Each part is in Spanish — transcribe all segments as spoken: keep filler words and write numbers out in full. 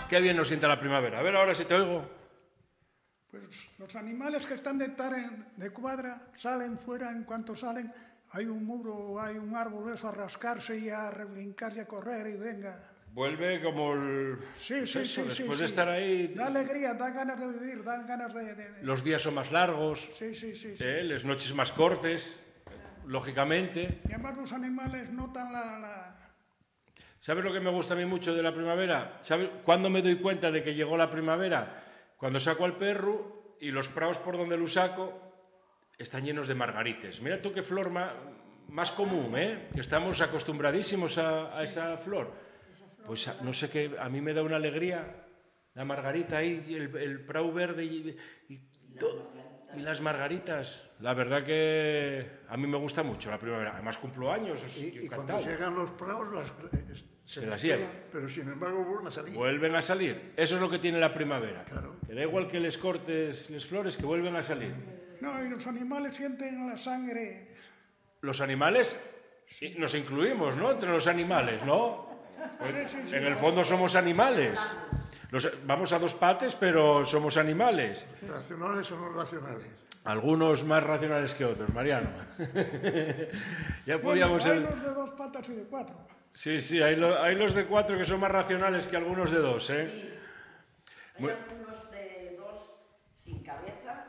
Qué bien nos sienta la primavera. A ver ahora si te oigo. Pues los animales que están de, tar- de cuadra salen fuera, en cuanto salen hay un muro, hay un árbol, eso a rascarse y a rebrincar y a correr y venga. Vuelve como el... Sí, pues sí, eso, sí, después sí, de sí. estar ahí... Da alegría, da ganas de vivir, da ganas de... de- de- Los días son más largos, Sí, sí, sí, sí. eh, las noches más cortes, lógicamente. Y además los animales notan la... la... ¿Sabes lo que me gusta a mí mucho de la primavera? ¿Sabes cuándo me doy cuenta de que llegó la primavera? Cuando saco al perro y los prados por donde lo saco están llenos de margarites. Mira tú qué flor ma- más común, ¿eh? Que estamos acostumbradísimos a, a esa flor. Pues a- no sé qué, a mí me da una alegría la margarita ahí, y el, el prado verde y, y, to- y las margaritas. La verdad que a mí me gusta mucho la primavera. Además cumplo años, Y, yo y cuando encantado. llegan los prados, las, eh, Se las llevan. pero sin embargo vuelven a salir. Vuelven a salir. Eso es lo que tiene la primavera. Claro. Que da igual que les cortes las flores, que vuelven a salir. No, y los animales sienten la sangre. Los animales, sí, nos incluimos, ¿no? Entre los animales, ¿no? Pues, Sí, sí, sí. en el fondo somos animales. Los- vamos a dos pates, pero somos animales. ¿Racionales o no racionales? Algunos más racionales que otros, Mariano. Ya Bueno, podíamos hay ser... los de dos patas y de cuatro. Sí, sí, hay, lo- hay los de cuatro que son más racionales que algunos de dos, ¿eh? Sí. Hay Muy- algunos de dos sin cabeza.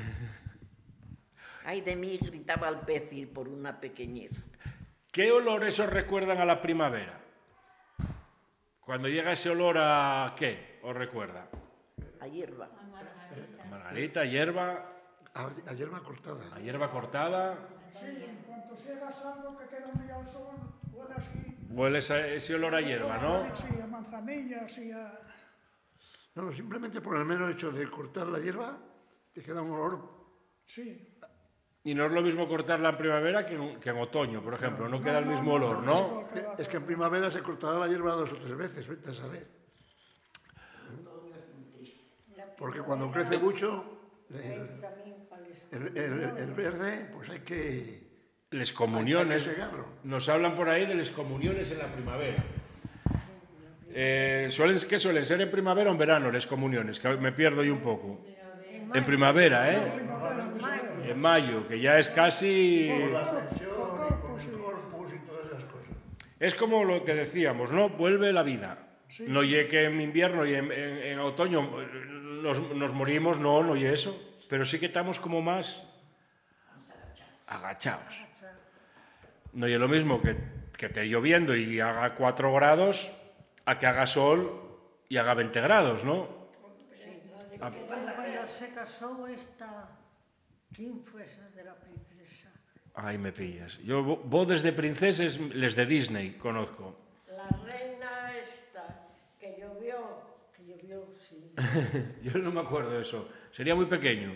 Ay, de mí gritaba el pez y por una pequeñez. ¿Qué olores os recuerdan a la primavera? Cuando llega ese olor a ¿qué os recuerda? A hierba. A margarita, hierba, A, a hierba cortada. a hierba cortada. Sí, en cuanto llegas algo que queda un día al sol, huele así. Huele esa- ese olor a hierba, ¿no? Sí, a manzanillas y a... No, no, simplemente por el mero hecho de cortar la hierba, te queda un olor. Sí. Y no es lo mismo cortarla en primavera que en, que en otoño, por ejemplo. No queda el mismo olor, ¿no? Es que en primavera se cortará la hierba dos o tres veces, vete a saber. Porque cuando crece mucho, el, el- el- el verde, pues hay que, Les hay, comuniones. hay que segarlo. Nos hablan por ahí de les comuniones en la primavera. Eh, suelen, ¿Qué suelen ser en primavera o en verano les comuniones? Que me pierdo yo un poco. En primavera, ¿eh? En mayo, que ya es casi... La ascensión y con el corpus y todas esas cosas. Es como lo que decíamos, ¿no? Vuelve la vida. No ye que en invierno y en, en- en otoño eh, nos, nos morimos, no, no y eso. Pero sí que estamos como más agachados. No y es lo mismo que, que esté lloviendo y haga cuatro grados a que haga sol y haga veinte grados, ¿no? Ah, Cuando se casó esta, ¿quién fue esa de la princesa? ahí me pillas. Yo vo- bodes de princeses, les de Disney conozco. La reina esta que llovió, Que llovió, sí. Yo no me acuerdo de eso. Sería muy pequeño.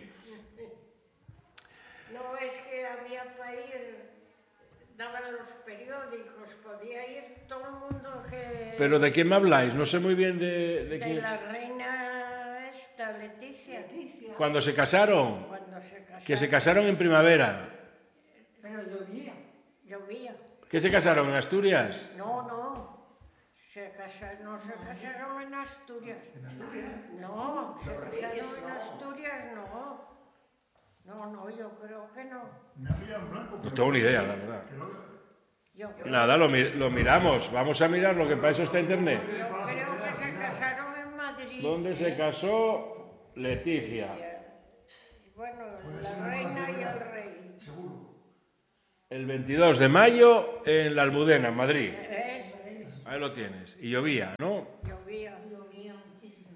no es que había para ir, daban los periódicos, podía ir todo el mundo que... Pero ¿de quién me habláis? No sé muy bien de, de de quién. la reina esta, Leticia, Cuando se casaron, cuando se casaron, que se casaron en primavera. Pero llovía. llovía. ¿Qué se casaron en Asturias? No, no, se casa- no se casaron en Asturias. No, se casaron en Asturias, no. No, no, yo creo que no. No tengo ni idea, la verdad. Yo creo, Nada, lo, mi- lo miramos. Vamos a mirar lo que para eso está internet. yo creo que se casaron en Madrid. ¿Dónde se casó Leticia? Y bueno, la reina y el rey. El veintidós de mayo en la Almudena, en Madrid. ¿Ves? Ahí lo tienes. Y llovía, ¿no? Llovía. Llovía muchísimo.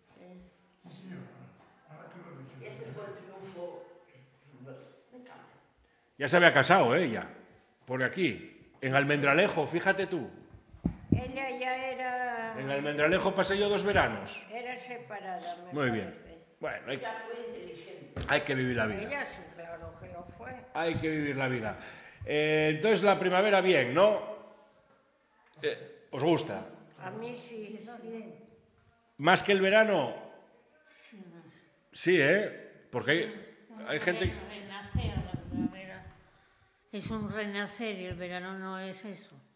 Este fue el triunfo. Ya se había casado ella. Por aquí. En Almendralejo, fíjate tú. Ella ya era, En Almendralejo pasé yo dos veranos. era separada, me Muy bien. parece. Bueno, hay, Ella fue inteligente. hay que vivir la vida. Ella sí, claro que lo fue. Hay que vivir la vida. Eh, entonces la primavera bien, ¿no? Eh, ¿Os gusta? A mí sí. ¿Más que el verano? Sí, ¿eh? Porque hay, hay gente... Renacer la primavera. Es un renacer y el verano no es eso.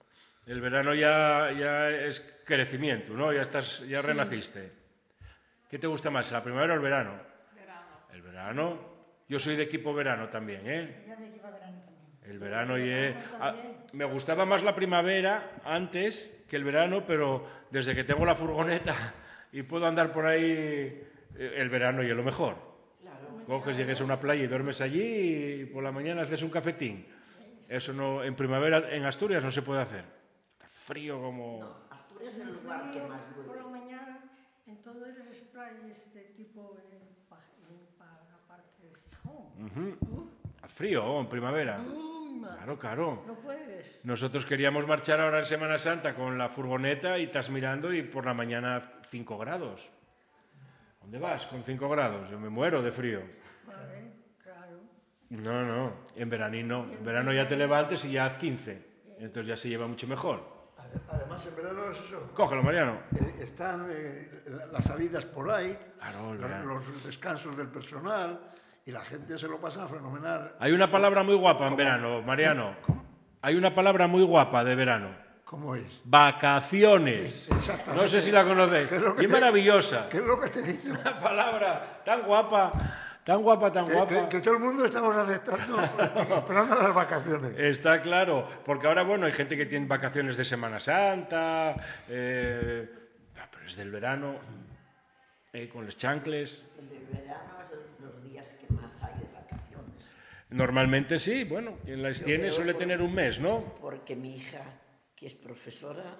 El verano ya, ya es crecimiento, ¿no? Ya, estás, ya Sí. renaciste. ¿Qué te gusta más, la primavera o el verano? Verano. El verano. Yo soy de equipo verano también, ¿eh? Ella de que va verano también. El verano y... verano ah, también. me gustaba más la primavera antes que el verano, pero desde que tengo la furgoneta y puedo andar por ahí, eh, el verano y es lo mejor. Coges, llegues a una playa y duermes allí y por la mañana haces un cafetín. Eso no, en primavera en Asturias no se puede hacer. Está frío como... No, Asturias es el lugar que más Por llueve. la mañana, en todas las playas de tipo en, pa- en pa- la parte de Gijón. Ujú. Frío, oh, en primavera. Uy, madre, Claro, claro. no puedes. Nosotros queríamos marchar ahora en Semana Santa con la furgoneta y estás mirando y por la mañana cinco grados. ¿Dónde vas con cinco grados? Yo me muero de frío. Vale, claro. No, no, en verano no. En verano ya te levantes y ya haz quince. Entonces ya se lleva mucho mejor. Ade- Además, en verano es eso. Cógelo, Mariano. Eh, Están eh, la- las salidas por ahí, Claro, el los, verano. los descansos del personal y la gente se lo pasa fenomenal. Hay una palabra muy guapa en ¿Cómo? verano, Mariano. ¿Cómo? Hay una palabra muy guapa de verano. ¿Cómo es? Vacaciones. Exactamente. No sé si la conocéis. ¿Qué es lo que Y es te- maravillosa. ¿Qué es lo que te he dicho? Una palabra tan guapa, tan guapa, tan Que, guapa. que- que todo el mundo estamos aceptando, esperando las vacaciones. Está claro, porque ahora, bueno, hay gente que tiene vacaciones de Semana Santa, eh, ah, pero es del verano, eh, con los chancles. El de verano es los días que más hay de vacaciones. Normalmente sí, bueno, quien las Yo tiene creo suele por- tener un mes, ¿no? Porque mi hija, que es profesora,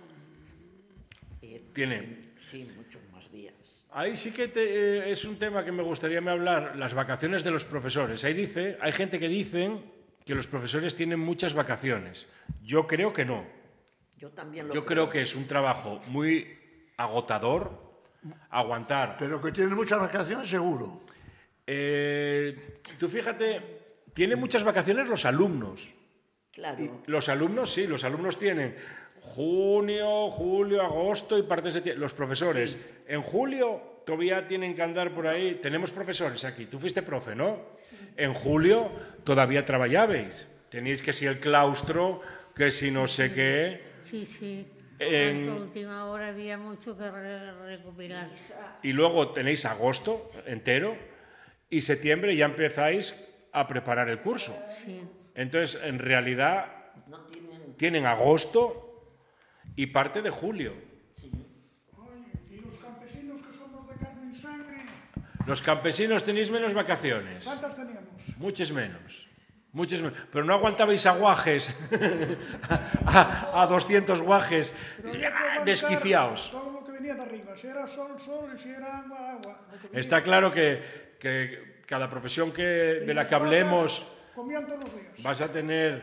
eh, Tiene. Sí, muchos más días. Ahí sí que te- eh, es un tema que me gustaría me hablar, las vacaciones de los profesores. Ahí dice, hay gente que dicen que los profesores tienen muchas vacaciones. Yo creo que no. Yo también lo Yo creo que es un trabajo muy agotador, aguantar. Pero que tienen muchas vacaciones, seguro. Eh, tú fíjate, tienen muchas vacaciones los alumnos. Claro. Los alumnos sí, los alumnos tienen junio, julio, agosto y parte de septiembre. Los profesores, en julio todavía tienen que andar por ahí. Tenemos profesores aquí, tú fuiste profe, ¿no? En julio todavía trabajabais. Tenéis que si el claustro, que si no sé qué. Sí, sí. En- A última hora había mucho que re- recopilar. Y luego tenéis agosto entero y septiembre ya empezáis a preparar el curso. Sí. Entonces, en realidad, No tienen... tienen agosto y parte de julio. Oye, y los campesinos que somos de carne y sangre, Los campesinos tenéis menos vacaciones, ¿cuántas teníamos? muchos menos. Muchos menos. Pero no aguantabais a guajes, a, a doscientos guajes, Pero había que aguantar desquiciados. todo lo que venía de arriba. Si era sol, sol, y si era agua, agua. Lo que venía. Está claro que, que cada profesión que, Y de la las que hablemos vacas comían todos los días. vas a tener...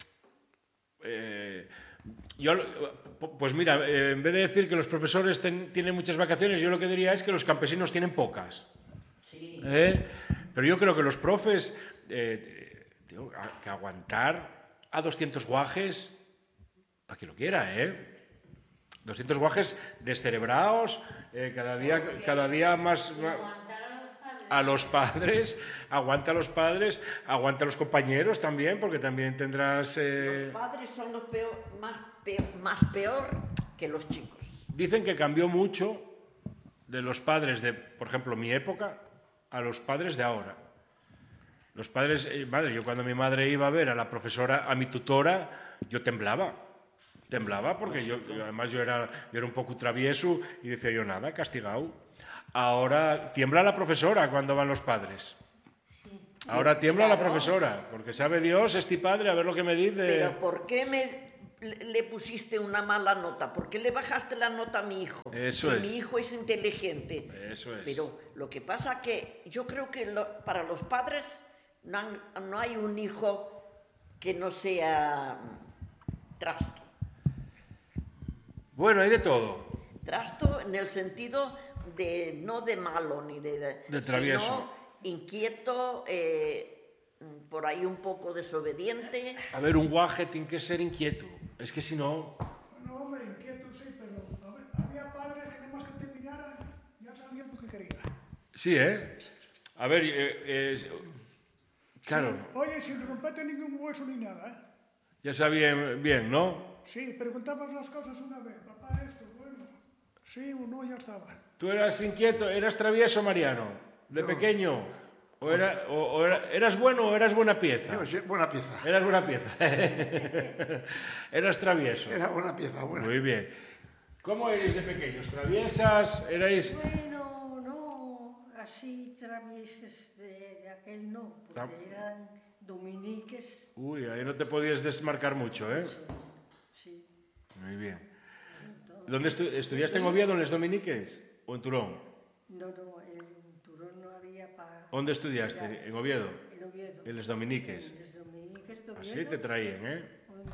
eh, yo, pues mira, eh, en vez de decir que los profesores ten- tienen muchas vacaciones, yo lo que diría es que los campesinos tienen pocas. Sí. ¿Eh? Pero yo creo que los profes, eh, tío, a- que aguantar a doscientos guajes, para que lo quiera, ¿eh? doscientos guajes descerebrados, eh, cada día, cada día más... más- a los padres, aguanta a los padres, aguanta a los compañeros también, porque también tendrás... eh, Los padres son los peor, más, peor, más peor que los chicos. Dicen que cambió mucho de los padres de, por ejemplo, mi época, a los padres de ahora. Los padres, eh, madre, yo cuando mi madre iba a ver a la profesora, a mi tutora, yo temblaba. Temblaba porque yo, yo- además yo era, yo era un poco travieso y decía yo, nada, castigado. Ahora tiembla la profesora cuando van los padres. Ahora tiembla la Claro. profesora, porque sabe Dios, este padre, a ver lo que me dice. Pero ¿por qué me le le pusiste una mala nota? ¿Por qué le bajaste la nota a mi hijo? Eso si es. mi hijo es inteligente. Eso es. Pero lo que pasa que yo creo que lo- para los padres no, han- no hay un hijo que no sea mm, trasto. Bueno, hay de todo. Trasto en el sentido de no de malo ni de, De travieso. sino inquieto, eh, por ahí un poco desobediente. A ver, un guaje tiene que ser inquieto. Es que si no... Bueno, hombre, inquieto sí, pero a ver, había padres que nada más que te miraran, ya sabían lo que querían. Sí, ¿eh? A ver, eh, eh, claro, Oye, sin romperte ningún hueso ni nada, ¿eh? ya sabía bien, ¿no? Sí, preguntabas las cosas una vez. Papá, esto, bueno. Sí o no, ya estaba. ¿Tú eras inquieto, eras travieso, Mariano, de Yo. pequeño? ¿O, era, o, o era, eras bueno o eras buena pieza? Yo, sí, buena pieza. Eras buena pieza. Eras travieso. Era buena pieza, buena. Muy bien. ¿Cómo erais de pequeños? ¿Traviesas? ¿Erais...? Bueno, no, así travieses de, de aquel no, porque Tam- eran dominiques. Uy, ahí no te podías desmarcar mucho, ¿eh? Sí. Muy bien. Entonces, ¿Dónde estu- estudiaste en Oviedo, en Les Dominiques? ¿O en Turón? no, no, en Turón no había para... ¿Dónde estudiaste? ¿En Oviedo? En Oviedo. En Les Dominiques. En Les dominiques de Oviedo. Así te traían, ¿eh? Bueno,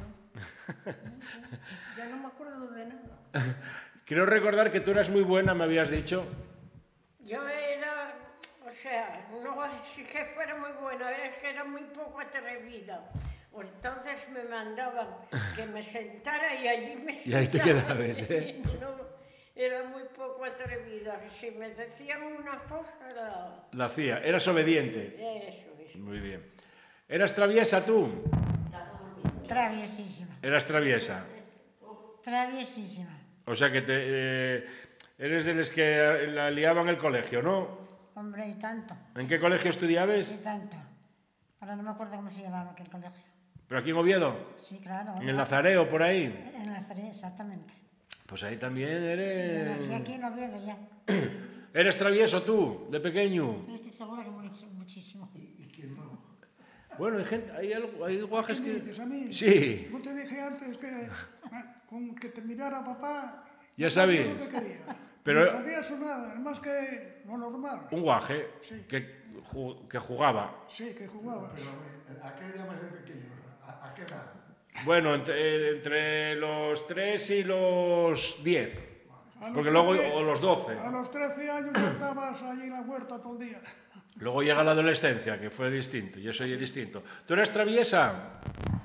ya no me acuerdo de nada. Quiero recordar que tú eras muy buena, me habías dicho. Yo era, o sea, no es que fuera muy buena, es que era muy poco atrevida. Entonces me mandaban que me sentara y allí me Y ahí te sentaba. quedabas, ¿eh? No, era muy poco atrevida. Si me decían una cosa, la... La hacía. Eras obediente. eso es. Muy bien. ¿Eras traviesa tú? Traviesísima, Eras traviesa. traviesísima. O sea que te, eh, eres de los que la liaban en el colegio, ¿no? Hombre, y tanto, ¿En qué colegio y estudiabas? tanto. Ahora no me acuerdo cómo se llamaba aquel colegio. ¿Pero aquí en Oviedo? Sí, claro. ¿En el Nazareo, por ahí? En Nazaret, exactamente. Pues ahí también Yo eres... nací aquí en Oviedo ya. ¿Eres travieso tú, de pequeño? Estoy segura que much- muchísimo. Bueno, hay gente, hay, algo, hay guajes ¿Qué me que... dices a mí? Sí, No te dije antes que ah, con que te mirara papá... Ya sabía sabías. lo que quería. Pero- No travieso nada, es más que lo normal. un guaje Sí. que, ju- que jugaba. Sí, que jugabas. Pero, eh, ¿a qué le llamas de pequeño? ¿A, a qué edad? Bueno, entre, eh, entre los tres y los diez. A los Porque luego, trece o los doce. A los trece años ya estabas allí en la huerta todo el día. Luego llega la adolescencia, que fue distinto. Yo soy distinto. ¿Tú eres traviesa?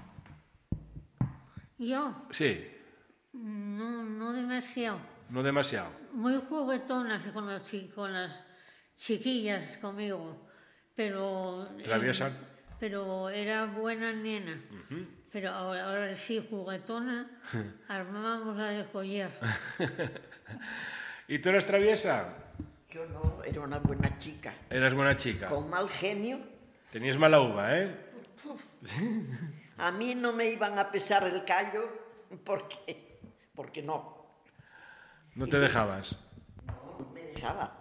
Yo, Sí, no, no demasiado. no demasiado. Muy juguetonas con las, chi- con las chiquillas conmigo, pero... eh, Traviesa. pero era buena nena. Pero ahora, ahora sí, juguetona, armábamos la de collar. ¿Y tú eres traviesa? Yo no, era una buena chica. Eras buena chica. Con mal genio. Tenías mala uva, ¿eh? A mí no me iban a pesar el callo porque, porque no, No te dejabas. no me dejaba.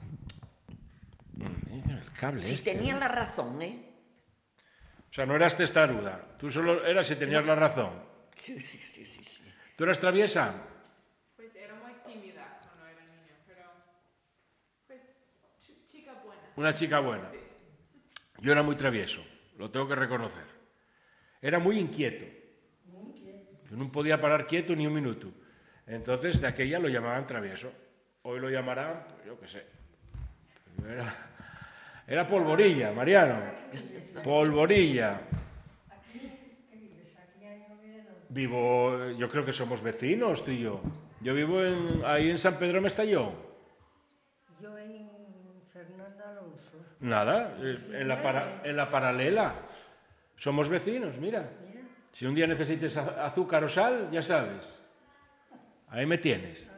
El cable Si este. tenía la razón, ¿eh? O sea, no eras testaruda. Tú solo eras si tenías la razón. Sí, sí, sí, sí, sí. ¿Tú eras traviesa? Pues era muy tímida cuando era niña, pero pues ch- chica buena. Una chica buena. Yo era muy travieso, lo tengo que reconocer. Era muy inquieto. Yo no podía parar quieto ni un minuto. Entonces, de aquella lo llamaban travieso. Hoy lo llamarán, pues, yo qué sé. Yo Era, era polvorilla, Mariano. Polvorilla. Vivo, yo creo que somos vecinos, tú y yo. Yo vivo en, ahí en San Pedro Mestallón. Yo en Fernando Alonso. Nada, eh, en la, para- en la paralela. Somos vecinos, mira. Si un día necesites a- azúcar o sal, ya sabes. Ahí me tienes.